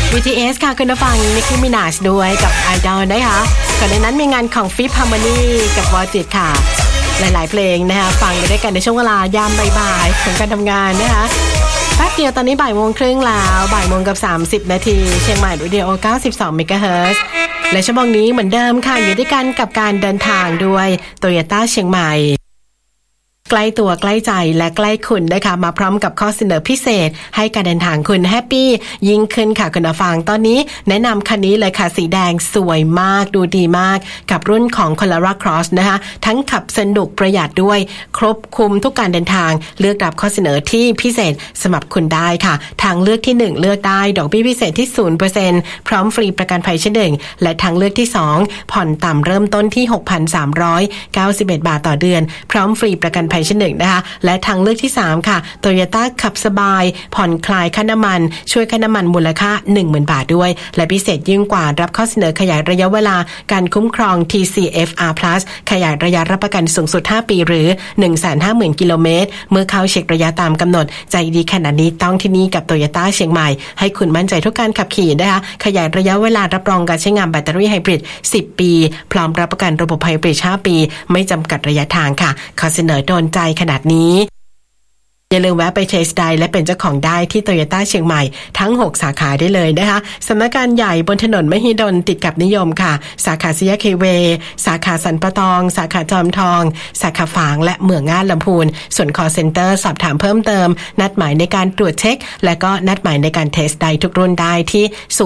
BTS ค่ะคุณผู้ฟัง Nicki Minaj ด้วยกับ Idol นะคะก่อนในนั้นมีงานของ Fifth Harmony กับ Voice ค่ะหลายๆเพลงนะคะฟังไปด้วยกันในช่วงเวลายามบ่ายๆของการทำงานนะคะแป๊บเดียวตอนนี้บ่ายโมงครึ่งแล้วบ่ายโมงกับ30นาทีเชียงใหม่วิดีโอ92เมกะเฮิรตซ์และชั่วโมงนี้เหมือนเดิมค่ะอยู่ด้วยกันกับการเดินทางด้วย Toyota เชียงใหม่ใกล้ตัวใกล้ใจและใกล้คุณนะคะมาพร้อมกับข้อเสนอพิเศษให้การเดินทางคุณแฮปปี้ยิ่งขึ้นค่ะคุณผู้ฟังตอนนี้แนะนำคันนี้เลยค่ะสีแดงสวยมากดูดีมากกับรุ่นของ Corolla Cross นะคะทั้งขับสนุกประหยัดด้วยครบคลุมทุกการเดินทางเลือกรับข้อเสนอที่พิเศษสำหรับคุณได้ค่ะทางเลือกที่1เลือกได้ดอกเบี้ยพิเศษที่ 0% พร้อมฟรีประกันภัยชั้นหนึ่งและทางเลือกที่2ผ่อนต่ำเริ่มต้นที่ 6,391 บาทต่อเดือนพร้อมฟรีประกันภัยชั้นหนึ่งนะคะและทางเลือกที่3ค่ะ Toyota ขับสบายผ่อนคลายค่าน้ำมันช่วยค่าน้ำมันมูลค่า 10,000 บาทด้วยและพิเศษยิ่งกว่ารับข้อเสนอขยายระยะเวลาการคุ้มครอง TCFR Plus ขยายระยะรับประกันสูงสุด5ปีหรือ 150,000 กิโลเมตรเมื่อเข้าเช็คระยะตามกำหนดใจดีขนาดนี้ต้องที่นี่กับ Toyota เชียงใหม่ให้คุณมั่นใจทุกการขับขี่นะคะขยายระยะเวลารับรองการใช้งานแบตเตอรี่ไฮบริด10ปีพร้อมรับประกันระบบไฮบริด5ปีไม่จำกัดระยะทางค่ะข้อเสนอโดนใจขนาดนี้อย่าลืมแวะไปเทสไดรฟ์และเป็นเจ้าของได้ที่ Toyota เชียงใหม่ทั้ง6สาขาได้เลยนะคะสำนักงานใหญ่บนถนนมหิดลติดกับนิยมค่ะสาขา4 เคเวสาขาสันปะตองสาขาจอมทองสาขาฝางและเมืองง่านลำพูนส่วน call center สอบถามเพิ่มเติมนัดหมายในการตรวจเช็คและก็นัดหมายในการเทสไดรฟ์ทุกรุ่นได้ที่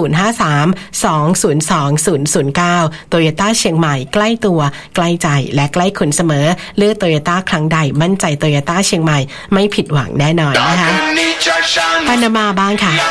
053-202-009 Toyota เชียงใหม่ใกล้ตัวใกล้ใจและใกล้คุณเสมอเลือก Toyota ครั้งใดมั่นใจ Toyota เชียงใหม่ไม่ผิดหวังแน่นอนนะคะปานามาบ้างค่ะ